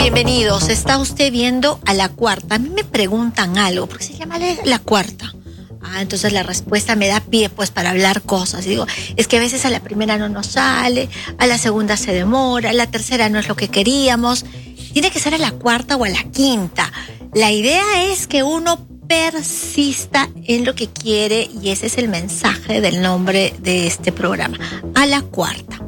Bienvenidos, está usted viendo a La Cuarta. A mí me preguntan algo, porque se llama La Cuarta. Entonces la respuesta me da pie pues para hablar cosas. Y digo, es que a veces a la primera no nos sale, a la segunda se demora, a la tercera no es lo que queríamos. Tiene que ser a la cuarta o a la quinta. La idea es que uno persista en lo que quiere y ese es el mensaje del nombre de este programa, a la cuarta.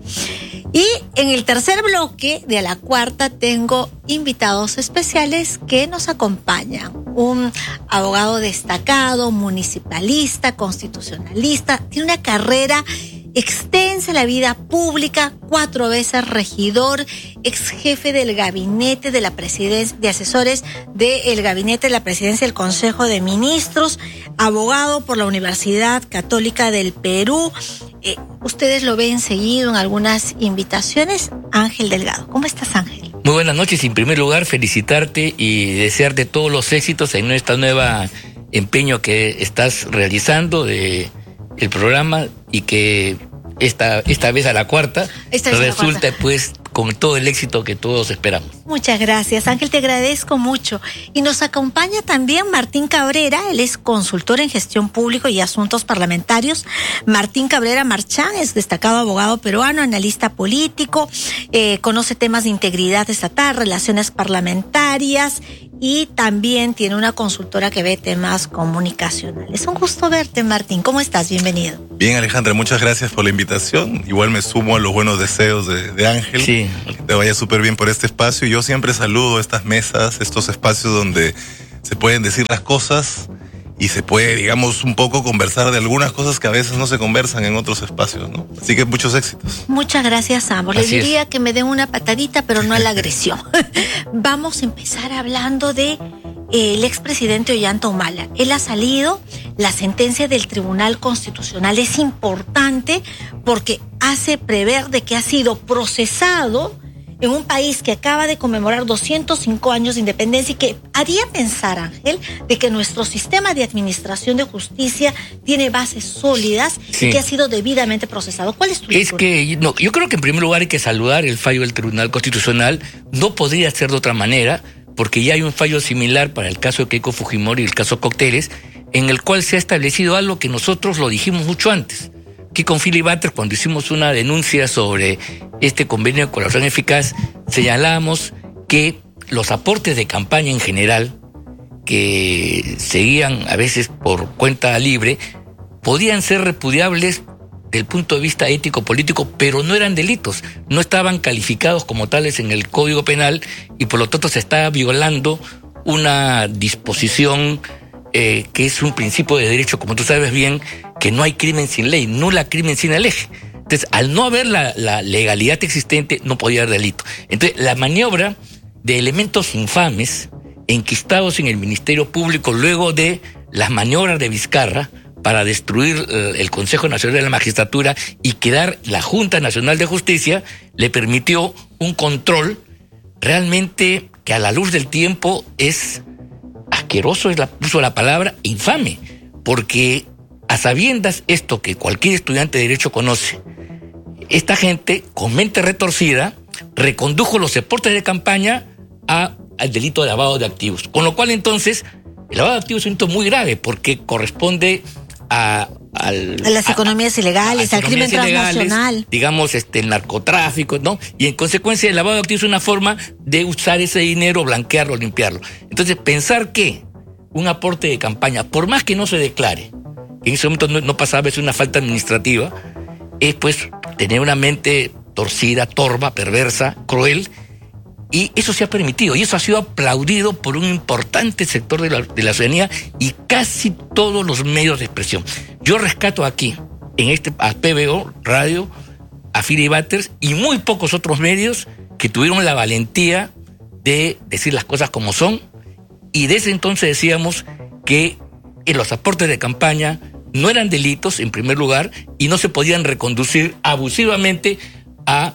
Y en el tercer bloque de A la Cuarta tengo invitados especiales que nos acompañan. Un abogado destacado, municipalista, constitucionalista, tiene una carrera extensa en la vida pública, 4 veces regidor, ex jefe del gabinete de la presidencia, de asesores del gabinete de la presidencia del Consejo de Ministros, abogado por la Universidad Católica del Perú. Ustedes lo ven seguido en algunas invitaciones. Ángel Delgado. ¿Cómo estás, Ángel? Muy buenas noches. En primer lugar, felicitarte y desearte todos los éxitos en esta nueva empeño que estás realizando de el programa y que esta vez a la cuarta resulta pues con todo el éxito que todos esperamos. Muchas gracias, Ángel, te agradezco mucho. Y nos acompaña también Martín Cabrera, él es consultor en gestión pública y asuntos parlamentarios. Martín Cabrera Marchán es destacado abogado peruano, analista político, conoce temas de integridad estatal, relaciones parlamentarias y también tiene una consultora que ve temas comunicacionales. Un gusto verte, Martín. ¿Cómo estás? Bienvenido. Bien, Alejandra, muchas gracias por la invitación. Igual me sumo a los buenos deseos de Ángel. Sí. Que te vaya súper bien por este espacio. Yo siempre saludo estas mesas, estos espacios donde se pueden decir las cosas y se puede, digamos, un poco conversar de algunas cosas que a veces no se conversan en otros espacios, ¿no? Así que muchos éxitos. Muchas gracias a ambos. Les diría que me den una patadita, pero no a la agresión. Vamos a empezar hablando de el expresidente Ollanta Humala. Él ha salido, la sentencia del Tribunal Constitucional es importante porque hace prever de que ha sido procesado en un país que acaba de conmemorar 205 años de independencia y que haría pensar, Ángel, de que nuestro sistema de administración de justicia tiene bases sólidas y que ha sido debidamente procesado. ¿Cuál es tu lectura? Es que yo creo que en primer lugar hay que saludar el fallo del Tribunal Constitucional. No podría ser de otra manera, porque ya hay un fallo similar para el caso de Keiko Fujimori y el caso Cocteles, en el cual se ha establecido algo que nosotros lo dijimos mucho antes. Que con Philly Butters, cuando hicimos una denuncia sobre este convenio de colaboración eficaz, señalábamos que los aportes de campaña en general, que seguían a veces por cuenta libre, podían ser repudiables del punto de vista ético-político, pero no eran delitos, no estaban calificados como tales en el Código Penal y por lo tanto se estaba violando una disposición que es un principio de derecho, como tú sabes bien, que no hay crimen sin ley, nula crimen sin ley. Entonces, al no haber la legalidad existente, no podía haber delito. Entonces, la maniobra de elementos infames enquistados en el Ministerio Público luego de las maniobras de Vizcarra para destruir el Consejo Nacional de la Magistratura y quedar la Junta Nacional de Justicia, le permitió un control realmente que a la luz del tiempo es asqueroso, es uso la palabra, infame, porque a sabiendas esto que cualquier estudiante de Derecho conoce, esta gente con mente retorcida recondujo los aportes de campaña al delito de lavado de activos, con lo cual entonces el lavado de activos es un delito muy grave porque corresponde a las economías ilegales, al crimen transnacional. Digamos, el narcotráfico, ¿no? Y en consecuencia el lavado de activos es una forma de usar ese dinero, blanquearlo, limpiarlo. Entonces, pensar que un aporte de campaña, por más que no se declare, en ese momento no pasaba a veces una falta administrativa, es pues tener una mente torcida, torva, perversa, cruel, y eso se ha permitido, y eso ha sido aplaudido por un importante sector de la ciudadanía y casi todos los medios de expresión. Yo rescato aquí, a PBO, Radio, a Philly Butters y muy pocos otros medios que tuvieron la valentía de decir las cosas como son, y desde entonces decíamos que los aportes de campaña no eran delitos, en primer lugar, y no se podían reconducir abusivamente al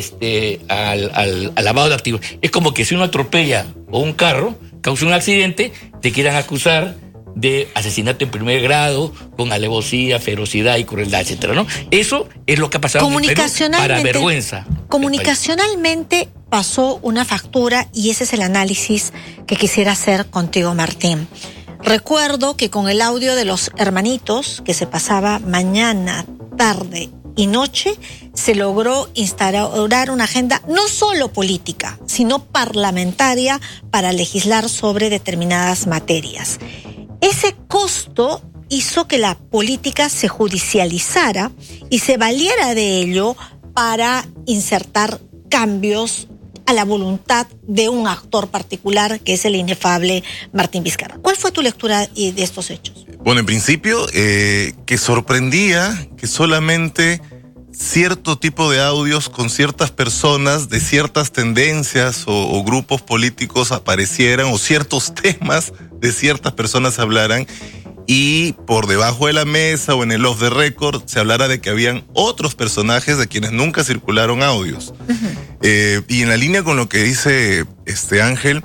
lavado de activos. Es como que si uno atropella o un carro causa un accidente, te quieran acusar de asesinato en primer grado, con alevosía, ferocidad y crueldad, etcétera, ¿no? Eso es lo que ha pasado en Perú para vergüenza. Comunicacionalmente, pasó una factura y ese es el análisis que quisiera hacer contigo, Martín. Recuerdo que con el audio de los hermanitos, que se pasaba mañana, tarde y noche, se logró instaurar una agenda no solo política, sino parlamentaria para legislar sobre determinadas materias. Ese costo hizo que la política se judicializara y se valiera de ello para insertar cambios a la voluntad de un actor particular, que es el inefable Martín Vizcarra. ¿Cuál fue tu lectura de estos hechos? Bueno, en principio, que sorprendía que solamente cierto tipo de audios con ciertas personas de ciertas tendencias o grupos políticos aparecieran, o ciertos temas de ciertas personas hablaran, y por debajo de la mesa o en el off the record se hablara de que habían otros personajes de quienes nunca circularon audios. Y en la línea con lo que dice Ángel,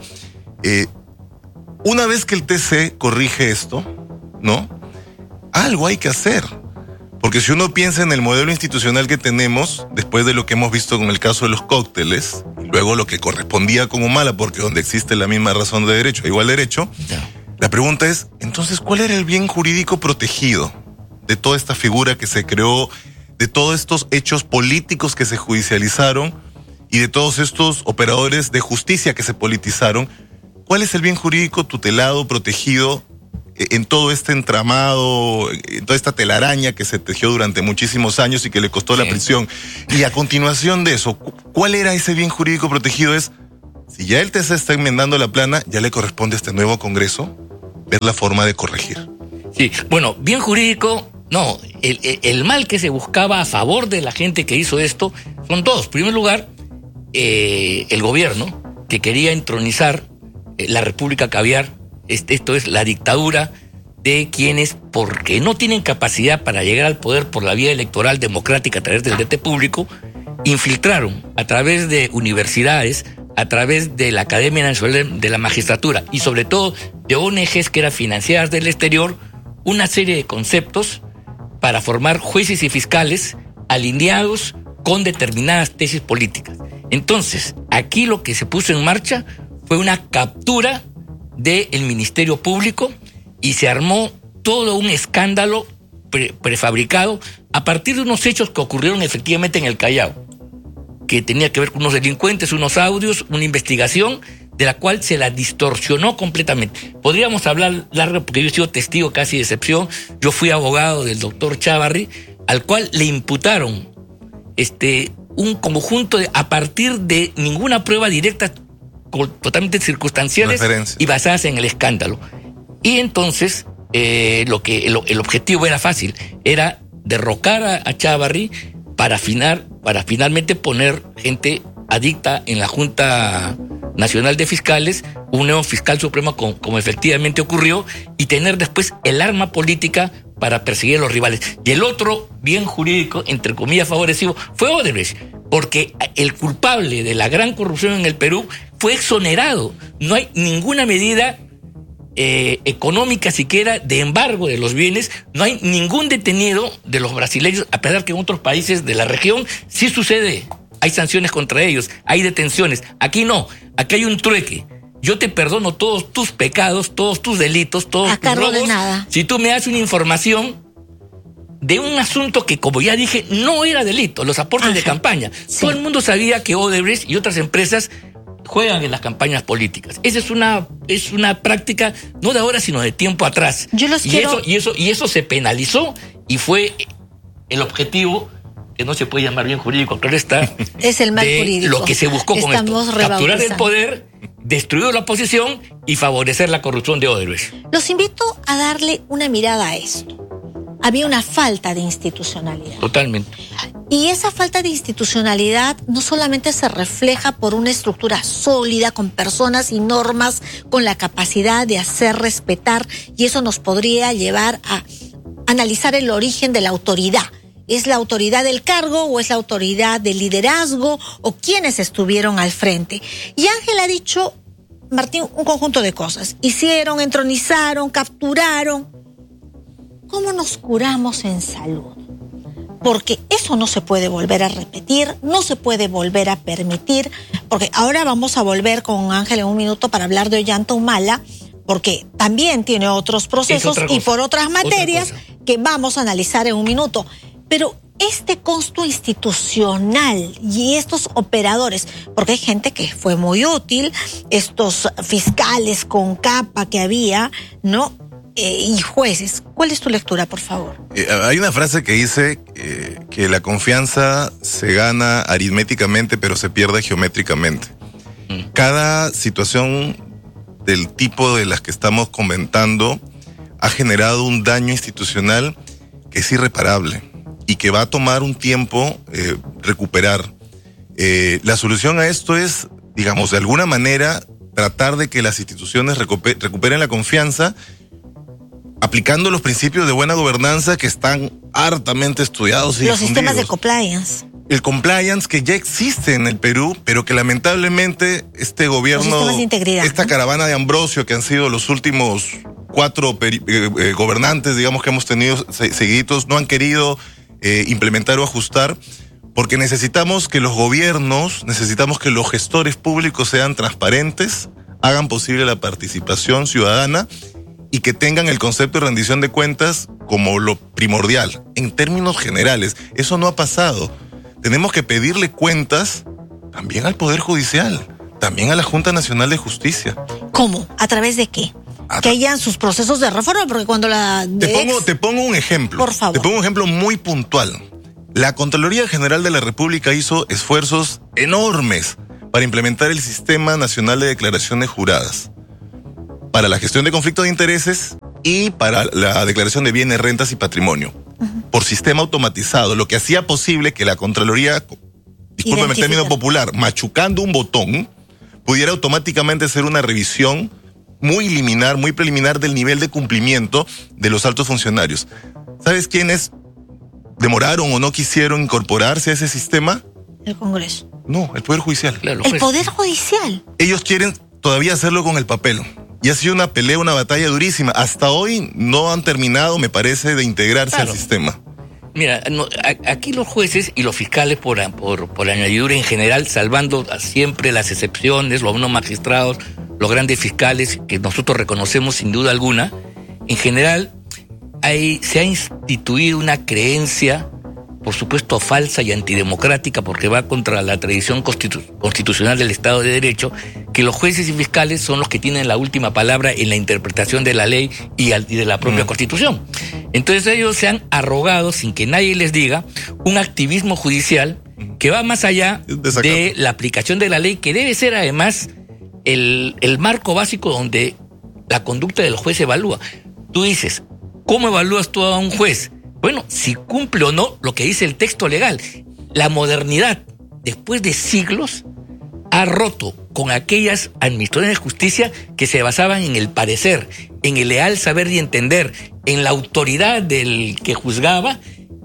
una vez que el TC corrige esto, ¿no? Algo hay que hacer. Porque si uno piensa en el modelo institucional que tenemos, después de lo que hemos visto con el caso de los cócteles, y luego lo que correspondía como mala, porque donde existe la misma razón de derecho, hay igual derecho, la pregunta es, entonces, ¿cuál era el bien jurídico protegido de toda esta figura que se creó, de todos estos hechos políticos que se judicializaron y de todos estos operadores de justicia que se politizaron? ¿Cuál es el bien jurídico tutelado, protegido en todo este entramado, en toda esta telaraña que se tejió durante muchísimos años y que le costó la prisión? Y a continuación de eso, ¿cuál era ese bien jurídico protegido? Es, si ya el TC está enmendando la plana, ya le corresponde a este nuevo Congreso ver la forma de corregir. Sí, bueno, bien jurídico, no, el mal que se buscaba a favor de la gente que hizo esto son dos. En primer lugar, el gobierno que quería entronizar la República Caviar, esto es la dictadura de quienes, porque no tienen capacidad para llegar al poder por la vía electoral democrática a través del ente público, infiltraron a través de universidades, a través de la Academia Nacional de la Magistratura y sobre todo de ONGs que eran financiadas del exterior, una serie de conceptos para formar jueces y fiscales alineados con determinadas tesis políticas. Entonces, aquí lo que se puso en marcha fue una captura del Ministerio Público y se armó todo un escándalo prefabricado a partir de unos hechos que ocurrieron efectivamente en el Callao, que tenía que ver con unos delincuentes, unos audios, una investigación de la cual se la distorsionó completamente. Podríamos hablar largo porque yo he sido testigo casi de excepción. Yo fui abogado del doctor Chávarri, al cual le imputaron un conjunto a partir de ninguna prueba directa, totalmente circunstanciales y basadas en el escándalo. Y entonces el objetivo era fácil, era derrocar a Chávarri para finalmente poner gente adicta en la Junta Nacional de Fiscales, un nuevo fiscal supremo como efectivamente ocurrió, y tener después el arma política para perseguir a los rivales. Y el otro bien jurídico, entre comillas favorecido, fue Odebrecht, porque el culpable de la gran corrupción en el Perú fue exonerado. No hay ninguna medida económica siquiera de embargo de los bienes, no hay ningún detenido de los brasileños, a pesar que en otros países de la región sí sucede, hay sanciones contra ellos, hay detenciones. Aquí no, aquí hay un trueque. Yo te perdono todos tus pecados, todos tus delitos, todos tus robos, de nada, si tú me das una información de un asunto que, como ya dije, no era delito, los aportes de campaña. Sí. Todo el mundo sabía que Odebrecht y otras empresas juegan en las campañas políticas. Esa es una práctica no de ahora, sino de tiempo atrás. Y eso se penalizó y fue el objetivo, que no se puede llamar bien jurídico, claro está, es el mal jurídico. Lo que se buscó con esto, capturar el poder, destruir la oposición y favorecer la corrupción de Odebrecht. Los invito a darle una mirada a esto. Había una falta de institucionalidad. Totalmente. Y esa falta de institucionalidad no solamente se refleja por una estructura sólida, con personas y normas, con la capacidad de hacer respetar, y eso nos podría llevar a analizar el origen de la autoridad. ¿Es la autoridad del cargo o es la autoridad del liderazgo o quiénes estuvieron al frente? Y Ángel ha dicho, Martín, un conjunto de cosas. Hicieron, entronizaron, capturaron. ¿Cómo nos curamos en salud? Porque eso no se puede volver a repetir, no se puede volver a permitir, porque ahora vamos a volver con Ángel en un minuto para hablar de Ollanta-Humala, porque también tiene otros procesos y por otras materias que vamos a analizar en un minuto. Pero este costo institucional y estos operadores, porque hay gente que fue muy útil, estos fiscales con capa que había, ¿no? Y jueces. ¿Cuál es tu lectura, por favor? Hay una frase que dice que la confianza se gana aritméticamente, pero se pierde geométricamente. Cada situación del tipo de las que estamos comentando ha generado un daño institucional que es irreparable y que va a tomar un tiempo recuperar. La solución a esto es, digamos, de alguna manera tratar de que las instituciones recuperen la confianza, aplicando los principios de buena gobernanza que están hartamente estudiados y los sistemas de difundidos. compliance. El compliance que ya existe en el Perú, pero que lamentablemente este gobierno, esta caravana de Ambrosio, que han sido los últimos 4 gobernantes, digamos, que hemos tenido seguidos, no han querido implementar o ajustar, porque necesitamos que los gobiernos, necesitamos que los gestores públicos sean transparentes, hagan posible la participación ciudadana y que tengan el concepto de rendición de cuentas como lo primordial, en términos generales. Eso no ha pasado. Tenemos que pedirle cuentas también al Poder Judicial, también a la Junta Nacional de Justicia. ¿Cómo? ¿A través de qué? Que hayan sus procesos de reforma, porque cuando la... Te pongo un ejemplo. Por favor. Te pongo un ejemplo muy puntual. La Contraloría General de la República hizo esfuerzos enormes para implementar el Sistema Nacional de Declaraciones Juradas, para la gestión de conflictos de intereses y para la declaración de bienes, rentas y patrimonio, por sistema automatizado, lo que hacía posible que la Contraloría, discúlpeme el término popular, machucando un botón, pudiera automáticamente hacer una revisión muy preliminar del nivel de cumplimiento de los altos funcionarios. ¿Sabes quiénes demoraron o no quisieron incorporarse a ese sistema? El Congreso. No, el Poder Judicial. Claro, el Poder Judicial. Ellos quieren todavía hacerlo con el papel. Y ha sido una pelea, una batalla durísima. Hasta hoy no han terminado, me parece, de integrarse al sistema. Mira, aquí los jueces y los fiscales por añadidura en general, salvando siempre las excepciones, los no magistrados, los grandes fiscales, que nosotros reconocemos sin duda alguna, en general se ha instituido una creencia, por supuesto falsa y antidemocrática, porque va contra la tradición constitucional del Estado de Derecho, que los jueces y fiscales son los que tienen la última palabra en la interpretación de la ley y de la propia Constitución. Entonces ellos se han arrogado, sin que nadie les diga, un activismo judicial que va más allá de la aplicación de la ley, que debe ser además el marco básico donde la conducta del juez se evalúa. Tú dices, ¿cómo evalúas tú a un juez? Bueno, si cumple o no lo que dice el texto legal. La modernidad, después de siglos, ha roto con aquellas administraciones de justicia que se basaban en el parecer, en el leal saber y entender, en la autoridad del que juzgaba,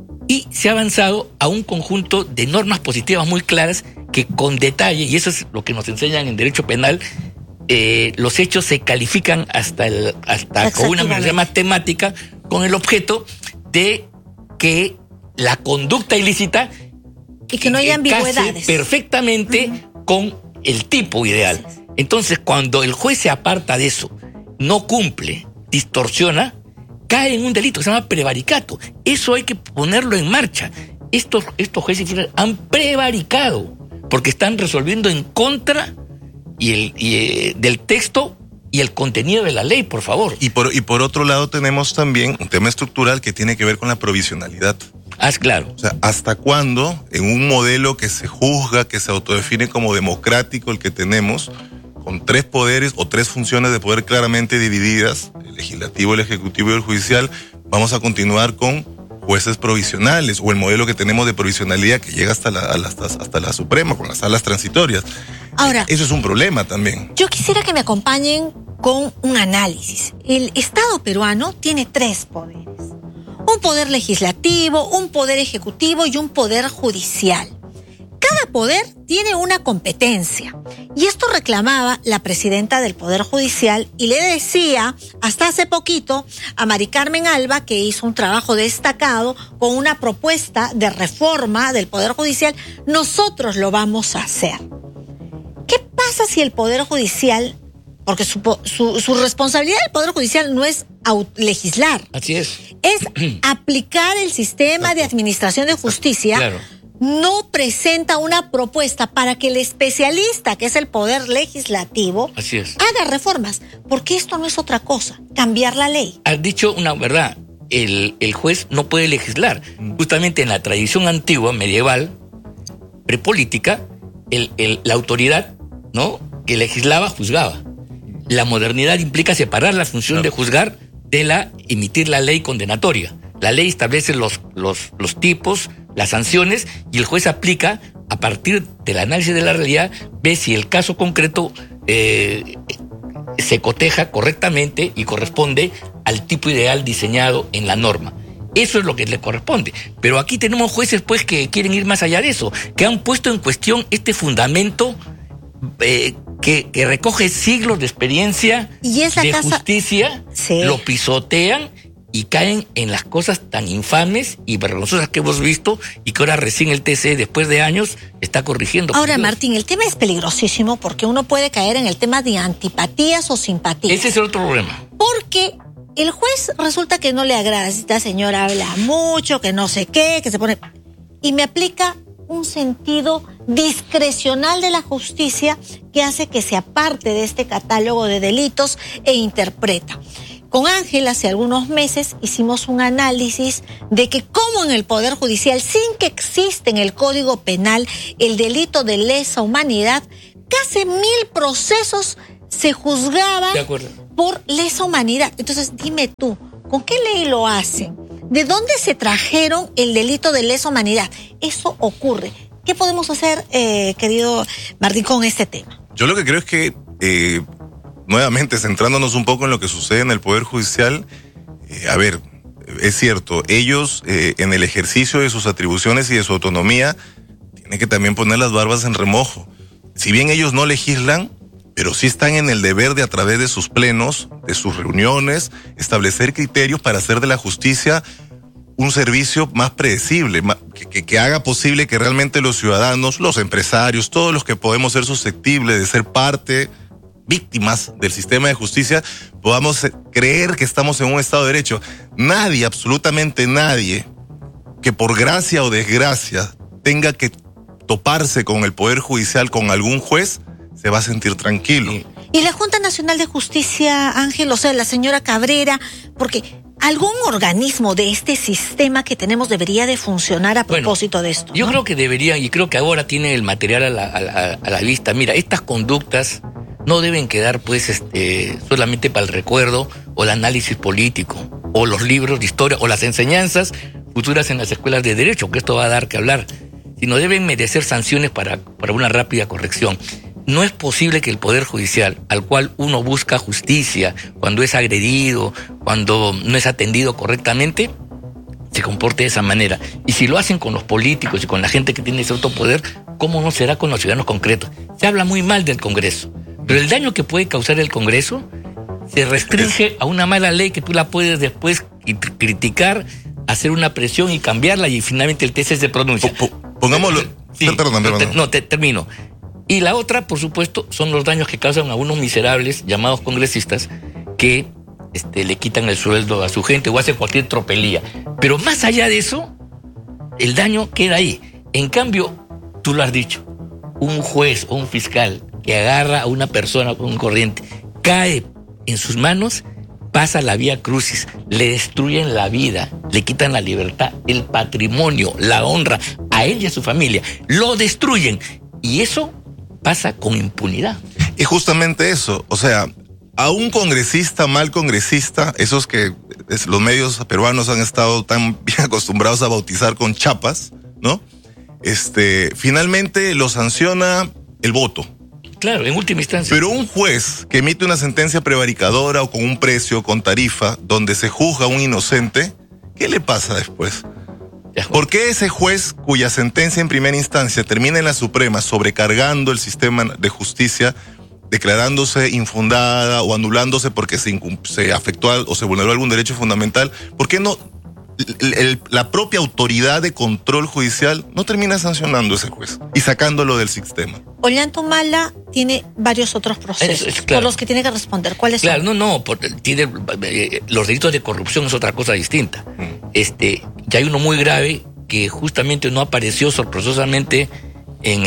y se ha avanzado a un conjunto de normas positivas muy claras que con detalle, y eso es lo que nos enseñan en derecho penal, los hechos se califican hasta con una medida matemática, con el objeto de que la conducta ilícita y que no haya ambigüedades case perfectamente con el tipo ideal. Entonces, cuando el juez se aparta de eso, no cumple, distorsiona, cae en un delito que se llama prevaricato. Eso hay que ponerlo en marcha. Estos jueces han prevaricado porque están resolviendo en contra del texto y el contenido de la ley, por favor. Y por otro lado tenemos también un tema estructural que tiene que ver con la provisionalidad. Claro. O sea, ¿hasta cuándo en un modelo que se juzga, que se autodefine como democrático, el que tenemos, con 3 poderes o 3 funciones de poder claramente divididas, el legislativo, el ejecutivo y el judicial, vamos a continuar con jueces provisionales, o el modelo que tenemos de provisionalidad que llega hasta la Suprema, con las salas transitorias? Ahora, eso es un problema también. Yo quisiera que me acompañen con un análisis. El Estado peruano tiene 3 poderes. Un poder legislativo, un poder ejecutivo y un poder judicial. Cada poder tiene una competencia. Y esto reclamaba la presidenta del Poder Judicial y le decía hasta hace poquito a Mari Carmen Alba, que hizo un trabajo destacado con una propuesta de reforma del Poder Judicial, nosotros lo vamos a hacer. ¿Qué pasa si el Poder Judicial, porque su responsabilidad del Poder Judicial no es legislar, Así es. es aplicar el sistema de administración de justicia, Claro. no presenta una propuesta para que el especialista, que es el Poder Legislativo, Así es. haga reformas? Porque esto no es otra cosa, cambiar la ley. Has dicho una verdad. El juez no puede legislar. Justamente en la tradición antigua, medieval, prepolítica, la autoridad, ¿no?, que legislaba, juzgaba. La modernidad implica separar la función de juzgar de la emitir la ley condenatoria. La ley establece los tipos, las sanciones, y el juez aplica a partir del análisis de la realidad, ve si el caso concreto se coteja correctamente y corresponde al tipo ideal diseñado en la norma. Eso es lo que le corresponde. Pero aquí tenemos jueces, pues, que quieren ir más allá de eso, que han puesto en cuestión este fundamento que recoge siglos de experiencia Y es la de casa- justicia, Sí. lo pisotean y caen en las cosas tan infames y vergonzosas que hemos visto y que ahora recién el TC, después de años, está corrigiendo. Ahora, Por Dios. Martín, el tema es peligrosísimo porque uno puede caer en el tema de antipatías o simpatías. Ese es el otro problema. Porque el juez resulta que no le agrada. Esta señora habla mucho, que no sé qué, que se pone... Y me aplica un sentido discrecional de la justicia que hace que se aparte de este catálogo de delitos e interpreta. Con Ángel, hace algunos meses, hicimos un análisis de que cómo en el Poder Judicial, sin que exista en el Código Penal el delito de lesa humanidad, casi 1000 procesos se juzgaban De acuerdo. por lesa humanidad. Entonces, dime tú, ¿con qué ley lo hacen? ¿De dónde se trajeron el delito de lesa humanidad? Eso ocurre. ¿Qué podemos hacer, querido Martín, con este tema? Yo lo que creo es que, nuevamente, centrándonos un poco en lo que sucede en el Poder Judicial, a ver, es cierto, ellos en el ejercicio de sus atribuciones y de su autonomía tienen que también poner las barbas en remojo. Si bien ellos no legislan, pero sí están en el deber de, a través de sus plenos, de sus reuniones, establecer criterios para hacer de la justicia un servicio más predecible, que haga posible que realmente los ciudadanos, los empresarios, todos los que podemos ser susceptibles de ser parte, víctimas del sistema de justicia, podamos creer que estamos en un Estado de Derecho. Nadie, absolutamente nadie, que por gracia o desgracia tenga que toparse con el Poder Judicial, con algún juez, se va a sentir tranquilo. Y la Junta Nacional de Justicia, Ángel, o sea, la señora Cabrera, porque algún organismo de este sistema que tenemos debería de funcionar a propósito de esto, ¿no? Yo creo que debería, y creo que ahora tiene el material a la vista. Mira, estas conductas no deben quedar, pues, solamente para el recuerdo o el análisis político, o los libros de historia, o las enseñanzas futuras en las escuelas de derecho, que esto va a dar que hablar, sino deben merecer sanciones para una rápida corrección. No es posible que el Poder Judicial, al cual uno busca justicia cuando es agredido, cuando no es atendido correctamente, se comporte de esa manera. Y si lo hacen con los políticos y con la gente que tiene cierto poder, ¿cómo no será con los ciudadanos concretos? Se habla muy mal del Congreso, pero el daño que puede causar el Congreso se restringe a una mala ley que tú la puedes después criticar, hacer una presión y cambiarla, y finalmente el TC se pronuncia. Pongámoslo... Sí, Perdón. termino. Y la otra, por supuesto, son los daños que causan a unos miserables llamados congresistas que le quitan el sueldo a su gente o hacen cualquier tropelía. Pero más allá de eso, el daño queda ahí. En cambio, tú lo has dicho, un juez o un fiscal que agarra a una persona con un corriente, cae en sus manos, pasa la vía crucis, le destruyen la vida, le quitan la libertad, el patrimonio, la honra, a él y a su familia, lo destruyen. Y eso pasa con impunidad. Y justamente eso, o sea, a un congresista, mal congresista, esos que los medios peruanos han estado tan bien acostumbrados a bautizar con chapas, ¿no? Finalmente lo sanciona el voto. Claro, en última instancia. Pero un juez que emite una sentencia prevaricadora o con un precio, con tarifa, donde se juzga a un inocente, ¿qué le pasa después? ¿Por qué ese juez cuya sentencia en primera instancia termina en la Suprema sobrecargando el sistema de justicia, declarándose infundada o anulándose porque se afectó o se vulneró algún derecho fundamental, ¿por qué no la propia autoridad de control judicial no termina sancionando a ese juez y sacándolo del sistema. Ollantumala tiene varios otros procesos claro, por los que tiene que responder. ¿Cuáles son? Tiene los delitos de corrupción, es otra cosa distinta. Ya hay uno muy grave que justamente no apareció sorpresosamente en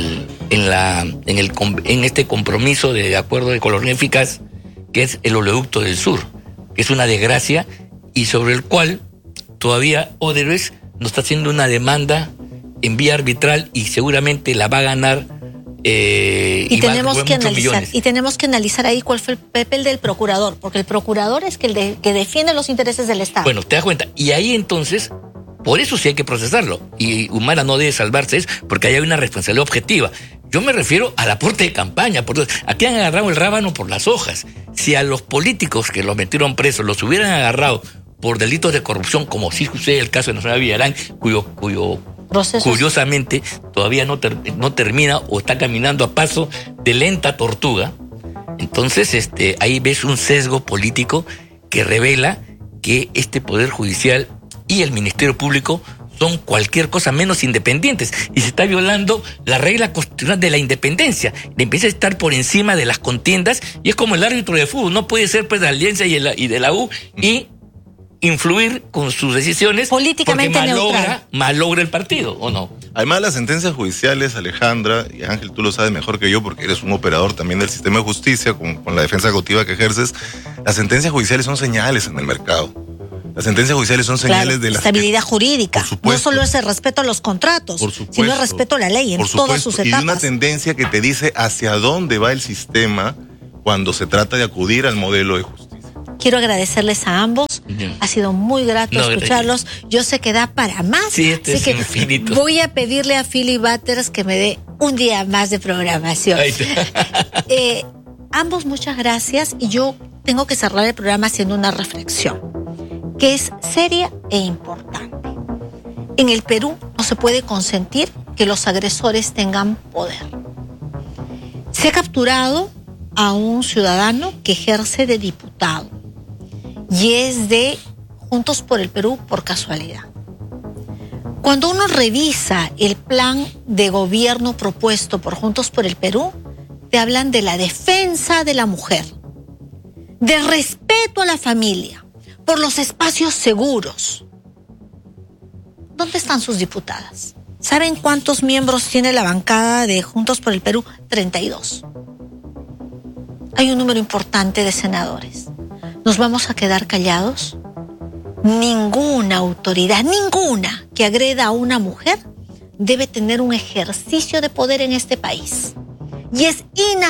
este compromiso de acuerdo de colonia eficaz, que es el oleoducto del sur, que es una desgracia y sobre el cual todavía Odebrecht nos está haciendo una demanda en vía arbitral y seguramente la va a ganar. Y tenemos que analizar ahí cuál fue el papel del procurador, porque el procurador es que defiende los intereses del Estado. Bueno, te das cuenta. Y ahí entonces, por eso sí hay que procesarlo. Y Humala no debe salvarse, porque ahí hay una responsabilidad objetiva. Yo me refiero al aporte de campaña. Aquí han agarrado el rábano por las hojas. Si a los políticos que los metieron presos los hubieran agarrado por delitos de corrupción, como sí sucede el caso de Nacional Villarán, cuyo curiosamente todavía no termina o está caminando a paso de lenta tortuga, entonces ahí ves un sesgo político que revela que este Poder Judicial y el Ministerio Público son cualquier cosa menos independientes y se está violando la regla constitucional de la independencia. Empieza a estar por encima de las contiendas y es como el árbitro de fútbol, no puede ser pues de Alianza y de la U y influir con sus decisiones políticamente porque malogra el partido, ¿o no? Además, las sentencias judiciales, Alejandra y Ángel, tú lo sabes mejor que yo porque eres un operador también del sistema de justicia con la defensa cautiva que ejerces, las sentencias judiciales son señales en el mercado. Las sentencias judiciales son señales de la estabilidad jurídica. No solo es el respeto a los contratos, sino el respeto a la ley en todas sus etapas. Y una tendencia que te dice hacia dónde va el sistema cuando se trata de acudir al modelo de justicia. Quiero agradecerles a ambos. Ha sido muy grato escucharlos. Yo sé que da para más. Sí, es infinito. Voy a pedirle a Philly Butters que me dé un día más de programación. Ambos, muchas gracias. Y yo tengo que cerrar el programa haciendo una reflexión, que es seria e importante. En el Perú no se puede consentir que los agresores tengan poder. Se ha capturado a un ciudadano que ejerce de diputado y es de Juntos por el Perú por casualidad. Cuando uno revisa el plan de gobierno propuesto por Juntos por el Perú, te hablan de la defensa de la mujer, de respeto a la familia, por los espacios seguros. ¿Dónde están sus diputadas? ¿Saben cuántos miembros tiene la bancada de Juntos por el Perú? 32. Hay un número importante de senadores. ¿Nos vamos a quedar callados? Ninguna autoridad, ninguna que agreda a una mujer debe tener un ejercicio de poder en este país. Y es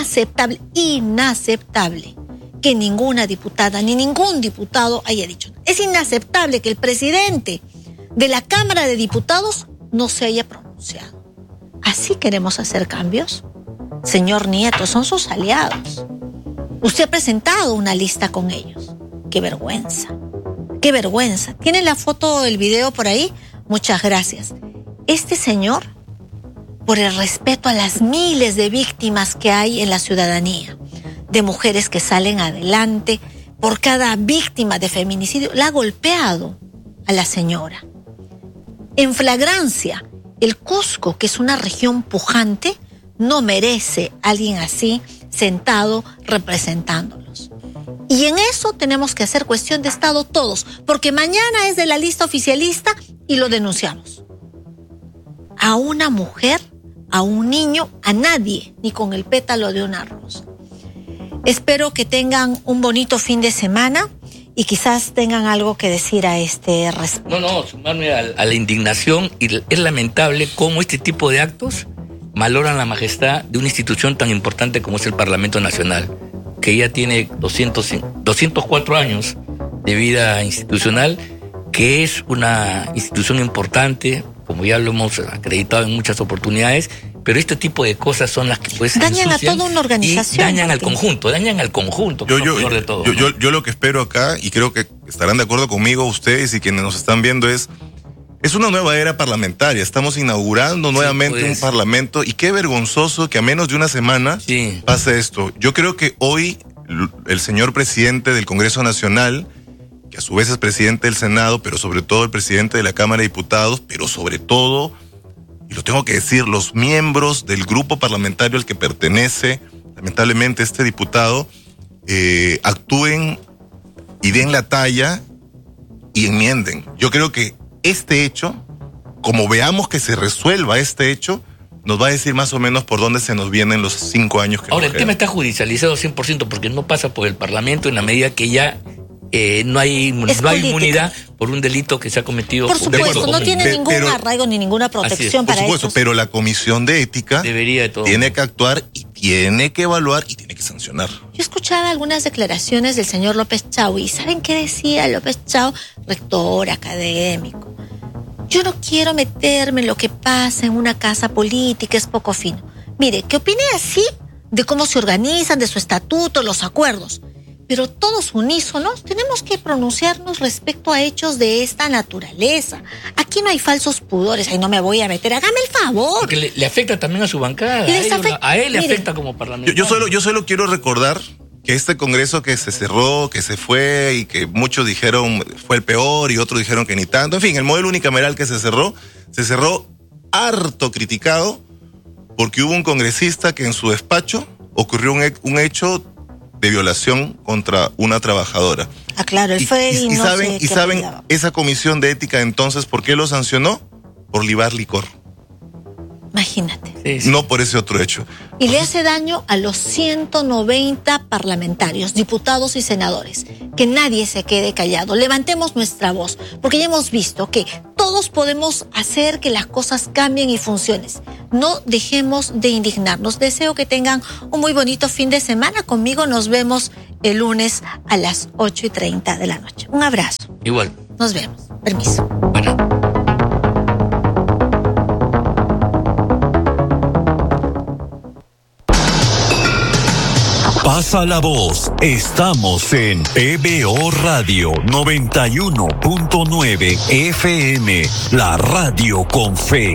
inaceptable que ninguna diputada ni ningún diputado haya dicho. Es inaceptable que el presidente de la Cámara de Diputados no se haya pronunciado. ¿Así queremos hacer cambios? Señor Nieto, son sus aliados. Usted ha presentado una lista con ellos. ¡Qué vergüenza! ¡Qué vergüenza! ¿Tienen la foto, el video por ahí? Muchas gracias. Este señor, por el respeto a las miles de víctimas que hay en la ciudadanía, de mujeres que salen adelante, por cada víctima de feminicidio, la ha golpeado a la señora. En flagrancia, el Cusco, que es una región pujante, no merece a alguien así sentado representándolos. Y en eso tenemos que hacer cuestión de Estado todos, porque mañana es de la lista oficialista y lo denunciamos. A una mujer, a un niño, a nadie, ni con el pétalo de una rosa. Espero que tengan un bonito fin de semana y quizás tengan algo que decir a este respecto. No, sumarme a la indignación, y es lamentable cómo este tipo de actos maloran la majestad de una institución tan importante como es el Parlamento Nacional, que ya tiene 204 años de vida institucional, que es una institución importante, como ya lo hemos acreditado en muchas oportunidades, pero este tipo de cosas son las que pues dañan a toda una organización. Y dañan al conjunto, Yo lo que espero acá, y creo que estarán de acuerdo conmigo ustedes y quienes nos están viendo, es una nueva era parlamentaria. Estamos inaugurando nuevamente un parlamento, y qué vergonzoso que a menos de una semana pase esto. Yo creo que hoy el señor presidente del Congreso Nacional que a su vez es presidente del Senado, pero sobre todo el presidente de la Cámara de Diputados, pero sobre todo, y lo tengo que decir, los miembros del grupo parlamentario al que pertenece, lamentablemente, este diputado, actúen y den la talla y enmienden. Yo creo que este hecho, como veamos que se resuelva este hecho, nos va a decir más o menos por dónde se nos vienen los 5 años que ahora, nos el tema quedan. está judicializado 100% porque no pasa por el Parlamento en la medida que ya no hay inmunidad por un delito que se ha cometido. Por supuesto, no tiene ningún pero, arraigo ni ninguna protección por para supuesto, estos. pero la Comisión de Ética debería de todo tiene que actuar y tiene que evaluar y tiene que sancionar. Yo escuchaba algunas declaraciones del señor López Chau y ¿saben qué decía López Chau? Rector, académico. Yo no quiero meterme en lo que pasa en una casa política, es poco fino. Mire, que opine así de cómo se organizan, de su estatuto, los acuerdos. Pero todos unísonos tenemos que pronunciarnos respecto a hechos de esta naturaleza. Aquí no hay falsos pudores. Ahí no me voy a meter. Hágame el favor. Porque le afecta también a su bancada. A él le afecta como parlamentario. Yo solo quiero recordar que este congreso que se cerró, que se fue y que muchos dijeron fue el peor y otros dijeron que ni tanto. En fin, el modelo unicameral que se cerró harto criticado porque hubo un congresista que en su despacho ocurrió un hecho de violación contra una trabajadora. Ah, claro, él fue y no saben, sé y qué saben apellidaba. esa comisión de ética entonces, ¿por qué lo sancionó? Por libar licor. Imagínate. Sí, sí. No por ese otro hecho. Y le hace daño a los 190 parlamentarios, diputados y senadores. Que nadie se quede callado. Levantemos nuestra voz, porque ya hemos visto que todos podemos hacer que las cosas cambien y funcionen. No dejemos de indignarnos. Deseo que tengan un muy bonito fin de semana. Conmigo nos vemos el lunes a las 8:30 de la noche. Un abrazo. Igual. Nos vemos. Permiso. Bueno. Pasa la voz. Estamos en PBO Radio 91.9 FM, la radio con fe.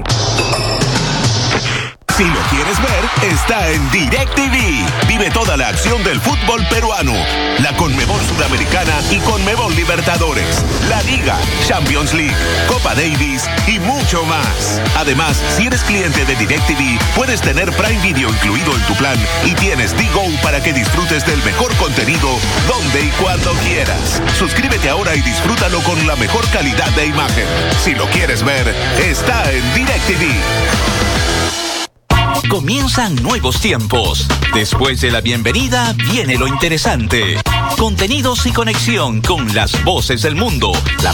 Si lo quieres ver, está en DirecTV. Vive toda la acción del fútbol peruano, la Conmebol Sudamericana y Conmebol Libertadores, la Liga, Champions League, Copa Davis y mucho más. Además, si eres cliente de DirecTV, puedes tener Prime Video incluido en tu plan y tienes D-Go para que disfrutes del mejor contenido donde y cuando quieras. Suscríbete ahora y disfrútalo con la mejor calidad de imagen. Si lo quieres ver, está en DirecTV. Comienzan nuevos tiempos. Después de la bienvenida viene lo interesante. Contenidos y conexión con las voces del mundo. La